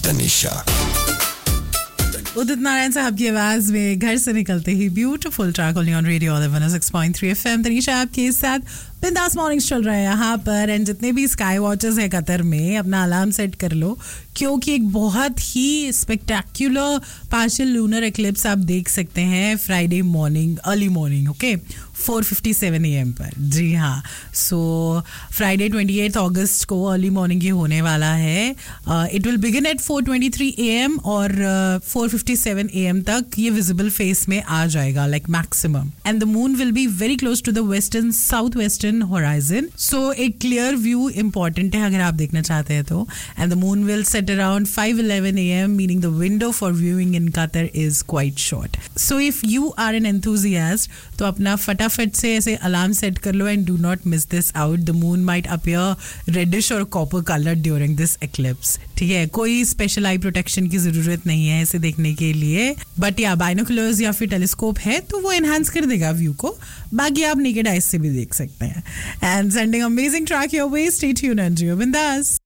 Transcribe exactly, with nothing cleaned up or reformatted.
तनिषा। उदित नारायण साहब की आवाज में घर से निकलते ही beautiful track only on radio one O six point three FM. Tanisha आपके साथ बिंदास मॉर्निंग्स चल रहा है यहाँ पर। एंड जितने भी स्काई वॉचर्स है कतर में, अपना अलार्म सेट कर लो, क्योंकि एक बहुत ही स्पेक्टेक्युलर पार्शियल लूनर एक्लिप्स आप देख सकते हैं Friday morning, early morning, okay, four fifty seven A M पर। जी हाँ, सो फ्राइडे ट्वेंटी एट अगस्त को अर्ली मॉर्निंग ये होने वाला है। It will begin eight four twenty three A M और four fifty seven A M तक ये विजिबल फेस में आ जाएगा, like maximum. And the moon will be very close to the western south western horizon. सो एक clear view important है अगर आप देखना चाहते हैं तो। And the moon will set around five eleven A M, meaning the window for viewing in Qatar is quite short. So if you are N enthusiast तो अपना फटाफट से ऐसे अलार्म सेट कर लो and do not miss this out. The moon might appear reddish और copper colour during this eclipse. ठीक है, कोई स्पेशल आई प्रोटेक्शन की जरूरत नहीं है इसे देखने के लिए, बट या बाइनोकुलर्स या फिर टेलीस्कोप है तो वो एनहांस कर देगा व्यू को। बाकी आप नेकेड आइज से भी देख सकते हैं। And sending amazing track your way, stay tuned and जियो बिंदास।